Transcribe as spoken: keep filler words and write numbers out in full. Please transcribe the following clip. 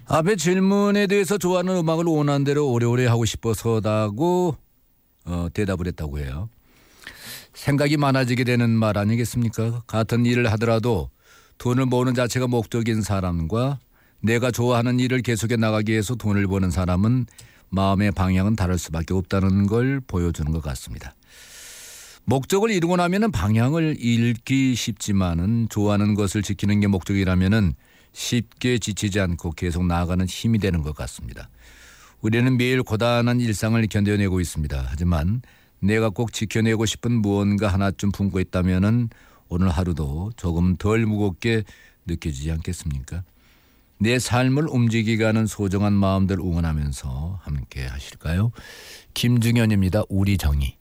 앞에 질문에 대해서 좋아하는 음악을 원하는 대로 오래오래 하고 싶어서다고 어, 대답을 했다고 해요. 생각이 많아지게 되는 말 아니겠습니까? 같은 일을 하더라도 돈을 모으는 자체가 목적인 사람과 내가 좋아하는 일을 계속해 나가기 위해서 돈을 버는 사람은 마음의 방향은 다를 수밖에 없다는 걸 보여주는 것 같습니다. 목적을 이루고 나면은 방향을 잃기 쉽지만은 좋아하는 것을 지키는 게 목적이라면은 쉽게 지치지 않고 계속 나아가는 힘이 되는 것 같습니다. 우리는 매일 고단한 일상을 견뎌내고 있습니다. 하지만 내가 꼭 지켜내고 싶은 무언가 하나쯤 품고 있다면은 오늘 하루도 조금 덜 무겁게 느껴지지 않겠습니까? 내 삶을 움직이게 하는 소중한 마음들 응원하면서 함께 하실까요? 김중현입니다. 우리 정의.